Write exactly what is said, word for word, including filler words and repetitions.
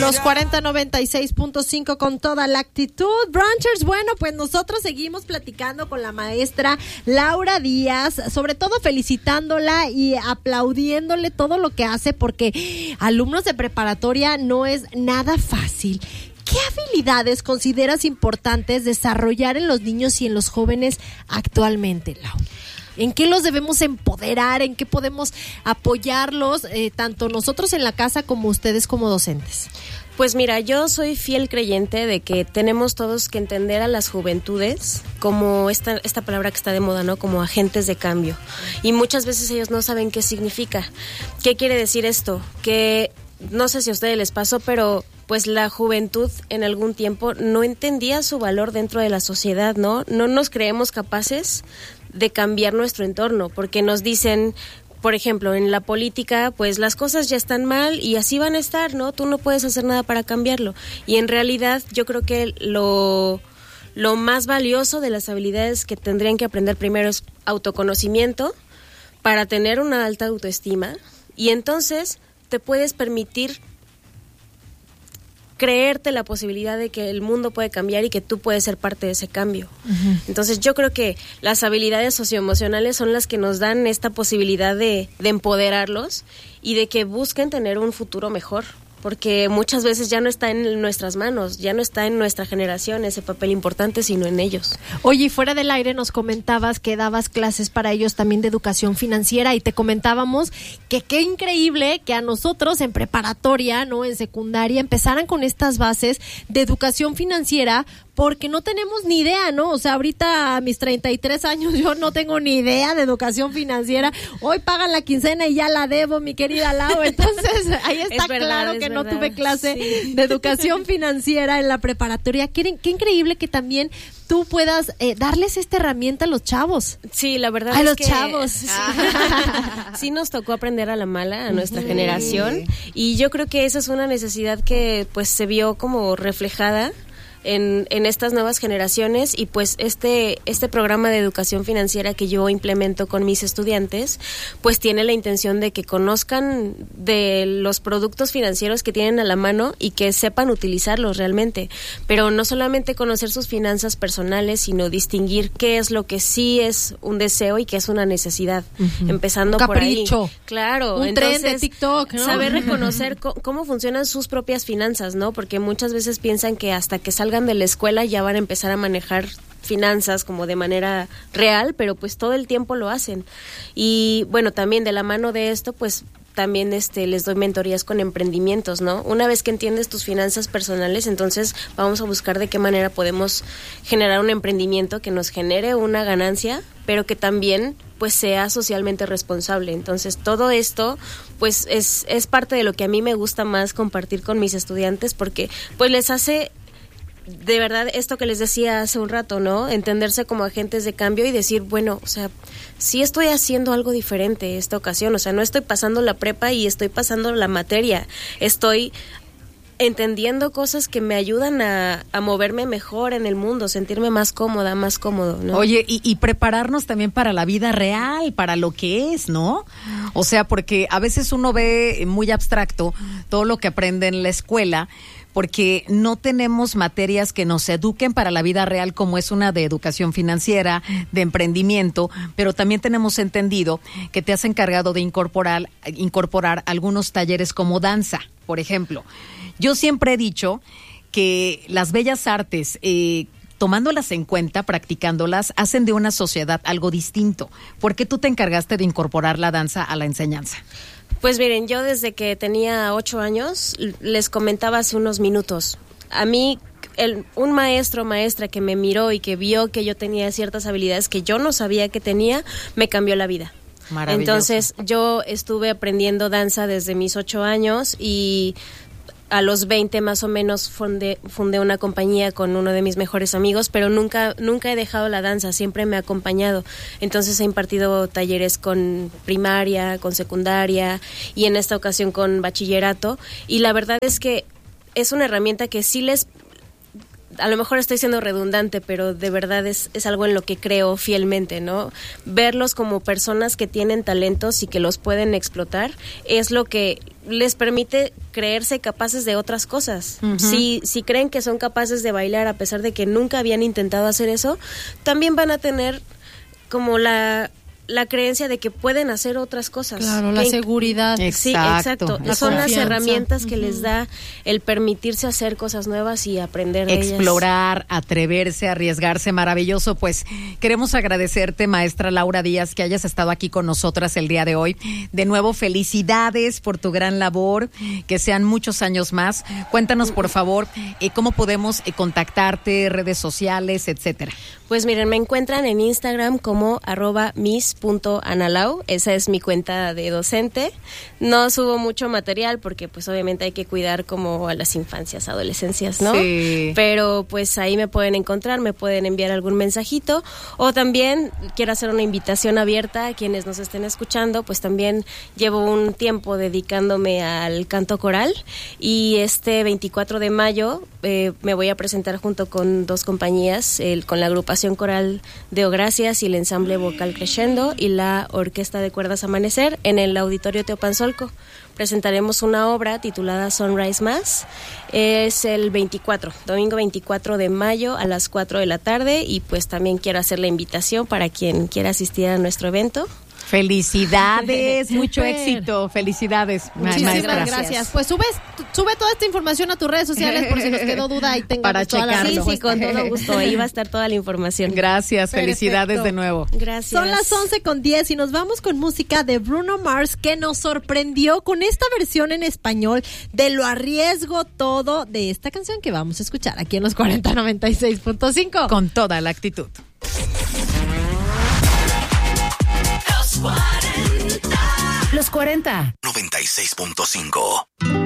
Los cuarenta noventa y seis punto cinco con toda la actitud. Brunchers, bueno, pues nosotros seguimos platicando con la maestra Laura Díaz, sobre todo felicitándola y aplaudiéndole todo lo que hace, porque alumnos de preparatoria no es nada fácil. ¿Qué habilidades consideras importantes desarrollar en los niños y en los jóvenes actualmente, Lau? ¿En qué los debemos empoderar? ¿En qué podemos apoyarlos, eh, tanto nosotros en la casa como ustedes como docentes? Pues mira, yo soy fiel creyente de que tenemos todos que entender a las juventudes como esta, esta palabra que está de moda, ¿no? Como agentes de cambio. Y muchas veces ellos no saben qué significa. ¿Qué quiere decir esto? Que no sé si a ustedes les pasó, pero pues la juventud en algún tiempo no entendía su valor dentro de la sociedad, ¿no? No nos creemos capaces de cambiar nuestro entorno, porque nos dicen, por ejemplo, en la política, pues las cosas ya están mal y así van a estar, ¿no? Tú no puedes hacer nada para cambiarlo. Y en realidad yo creo que lo, lo más valioso de las habilidades que tendrían que aprender primero es autoconocimiento para tener una alta autoestima, y entonces te puedes permitir creerte la posibilidad de que el mundo puede cambiar y que tú puedes ser parte de ese cambio. Uh-huh. Entonces yo creo que las habilidades socioemocionales son las que nos dan esta posibilidad de, de empoderarlos y de que busquen tener un futuro mejor, porque muchas veces ya no está en nuestras manos, ya no está en nuestra generación ese papel importante, sino en ellos. Oye, y fuera del aire nos comentabas que dabas clases para ellos también de educación financiera, y te comentábamos que qué increíble que a nosotros en preparatoria, no en secundaria, empezaran con estas bases de educación financiera, porque no tenemos ni idea, ¿no? O sea, ahorita a mis treinta y tres años yo no tengo ni idea de educación financiera. Hoy pagan la quincena y ya la debo, mi querida Lau. Entonces, ahí está verdad, claro que no verdad. tuve clase sí. de educación financiera en la preparatoria. Qué, qué increíble que también tú puedas eh, darles esta herramienta a los chavos. Sí, la verdad a es los que... chavos. Ah. Sí nos tocó aprender a la mala, a nuestra uh-huh. generación. Y yo creo que esa es una necesidad que pues se vio como reflejada En, en estas nuevas generaciones, y pues este este programa de educación financiera que yo implemento con mis estudiantes pues tiene la intención de que conozcan de los productos financieros que tienen a la mano y que sepan utilizarlos realmente, pero no solamente conocer sus finanzas personales, sino distinguir qué es lo que sí es un deseo y qué es una necesidad, uh-huh. empezando un por ahí. Claro, un entonces, tren de TikTok, ¿no? Saber reconocer co- cómo funcionan sus propias finanzas, ¿no? Porque muchas veces piensan que hasta que salgan de la escuela ya van a empezar a manejar finanzas como de manera real, pero pues todo el tiempo lo hacen. Y bueno, también de la mano de esto, pues también este les doy mentorías con emprendimientos, ¿no? Una vez que entiendes tus finanzas personales, entonces vamos a buscar de qué manera podemos generar un emprendimiento que nos genere una ganancia, pero que también pues sea socialmente responsable. Entonces todo esto pues es, es parte de lo que a mí me gusta más compartir con mis estudiantes, porque pues les hace de verdad esto que les decía hace un rato, ¿no? Entenderse como agentes de cambio y decir, bueno, o sea, sí estoy haciendo algo diferente esta ocasión, o sea, no estoy pasando la prepa y estoy pasando la materia, estoy entendiendo cosas que me ayudan a, a moverme mejor en el mundo, sentirme más cómoda, más cómodo, ¿no? Oye, y, y prepararnos también para la vida real, para lo que es, ¿no? O sea, porque a veces uno ve muy abstracto todo lo que aprende en la escuela, porque no tenemos materias que nos eduquen para la vida real, como es una de educación financiera, de emprendimiento, pero también tenemos entendido que te has encargado de incorporar, incorporar algunos talleres como danza, por ejemplo. Yo siempre he dicho que las bellas artes, eh, tomándolas en cuenta, practicándolas, hacen de una sociedad algo distinto. ¿Por qué tú te encargaste de incorporar la danza a la enseñanza? Pues miren, yo desde que tenía ocho años, les comentaba hace unos minutos, a mí el, un maestro o maestra que me miró y que vio que yo tenía ciertas habilidades que yo no sabía que tenía, me cambió la vida. Entonces yo estuve aprendiendo danza desde mis ocho años y a los veinte más o menos fundé, fundé una compañía con uno de mis mejores amigos, pero nunca nunca he dejado la danza, siempre me ha acompañado. Entonces he impartido talleres con primaria, con secundaria y en esta ocasión con bachillerato, y la verdad es que es una herramienta que sí les a lo mejor estoy siendo redundante, pero de verdad es, es algo en lo que creo fielmente, ¿no? Verlos como personas que tienen talentos y que los pueden explotar es lo que les permite creerse capaces de otras cosas. Uh-huh. Si, si creen que son capaces de bailar a pesar de que nunca habían intentado hacer eso, también van a tener como la... la creencia de que pueden hacer otras cosas. Claro, la que, seguridad. Sí, exacto. La Son confianza. las herramientas que uh-huh. les da el permitirse hacer cosas nuevas y aprender de Explorar, ellas. atreverse, arriesgarse, maravilloso. Pues queremos agradecerte, maestra Laura Díaz, que hayas estado aquí con nosotras el día de hoy. De nuevo, felicidades por tu gran labor, que sean muchos años más. Cuéntanos, por favor, eh, cómo podemos eh, contactarte, redes sociales, etcétera. Pues miren, me encuentran en Instagram como arroba miss.analau, esa es mi cuenta de docente. No subo mucho material porque pues obviamente hay que cuidar como a las infancias, adolescencias, ¿no? Sí. Pero pues ahí me pueden encontrar, me pueden enviar algún mensajito, o también quiero hacer una invitación abierta a quienes nos estén escuchando, pues también llevo un tiempo dedicándome al canto coral y este veinticuatro de mayo eh, me voy a presentar junto con dos compañías, el, con la agrupación coral de Ogracias y el ensamble vocal Crescendo y la orquesta de cuerdas Amanecer en el Auditorio Teopanzolco. Presentaremos una obra titulada Sunrise Mass. Es el veinticuatro, domingo veinticuatro de mayo a las cuatro de la tarde, y pues también quiero hacer la invitación para quien quiera asistir a nuestro evento. Felicidades, mucho éxito, felicidades, muchísimas maestra. gracias. Pues subes, sube toda esta información a tus redes sociales por si nos quedó duda y tengamos para toda la Sí, respuesta. sí, con todo gusto, ahí va a estar toda la información. Gracias, Perfecto. felicidades de nuevo. Gracias. Son las once con diez y nos vamos con música de Bruno Mars, que nos sorprendió con esta versión en español de Lo Arriesgo Todo, de esta canción que vamos a escuchar aquí en los cuarenta noventa y seis punto cinco. Con toda la actitud. Los cuarenta. noventa y seis punto cinco.